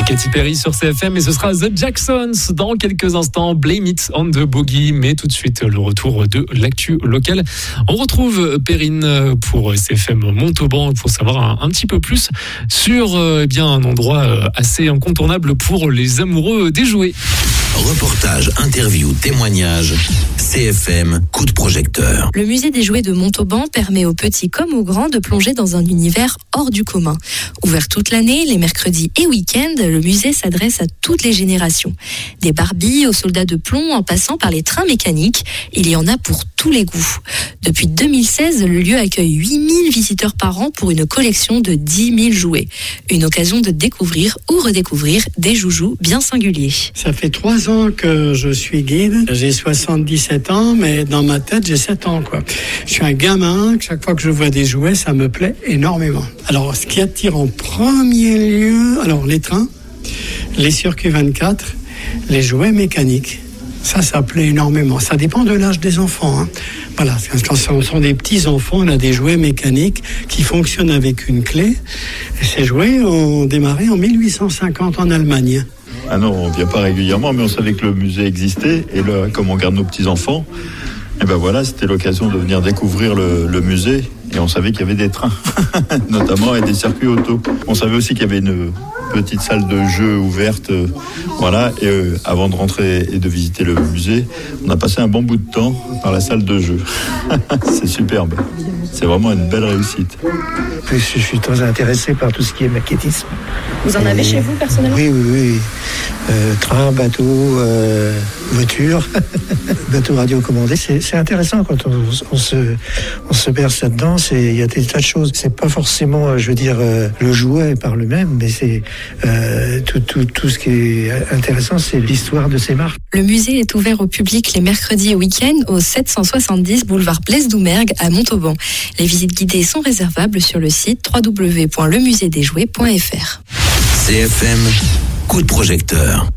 Katy Perry sur CFM et ce sera The Jacksons dans quelques instants. Blame It on the Boogie, mais tout de suite le retour de l'actu locale. On retrouve Perrine pour CFM Montauban pour savoir un petit peu plus sur un endroit assez incontournable pour les amoureux des jouets. Reportage, interview, témoignage, CFM, coup de projecteur. Le musée des jouets de Montauban permet aux petits comme aux grands de plonger dans un univers hors du commun. Ouvert toute l'année, les mercredis et week-ends, le musée s'adresse à toutes les générations. Des Barbies aux soldats de plomb en passant par les trains mécaniques, il y en a pour tous les goûts. Depuis 2016, le lieu accueille 8000 visiteurs par an pour une collection de 10 000 jouets. Une occasion de découvrir ou redécouvrir des joujoux bien singuliers. Ça fait 3 ans que je suis guide. J'ai 77 ans, mais dans ma tête, j'ai 7 ans, quoi. Je suis un gamin. Chaque fois que je vois des jouets, ça me plaît énormément. Alors, ce qui attire en premier lieu, les trains, les circuits 24, les jouets mécaniques. Ça plaît énormément. Ça dépend de l'âge des enfants, hein. Voilà, quand ce sont des petits enfants, on a des jouets mécaniques qui fonctionnent avec une clé. Et ces jouets ont démarré en 1850 en Allemagne. Ah non, on ne vient pas régulièrement, mais on savait que le musée existait. Et là, comme on garde nos petits-enfants, c'était l'occasion de venir découvrir le musée. Et on savait qu'il y avait des trains, notamment, et des circuits auto. On savait aussi qu'il y avait une petite salle de jeu ouverte. Et avant de rentrer et de visiter le musée, on a passé un bon bout de temps dans la salle de jeu. C'est superbe. C'est vraiment une belle réussite. Je suis très intéressé par tout ce qui est maquettisme. Vous en avez chez vous, personnellement ? Oui. Train, bateau, voiture, bateau radiocommandé. C'est intéressant quand on se berce là-dedans. Il y a des tas de choses. C'est pas forcément, le jouet par le même, mais c'est tout ce qui est intéressant, c'est l'histoire de ces marques. Le musée est ouvert au public les mercredis et week-ends au 770 boulevard Blaise Doumergue à Montauban. Les visites guidées sont réservables sur le site www.lemuseedesjouets.fr. CFM, coup de projecteur.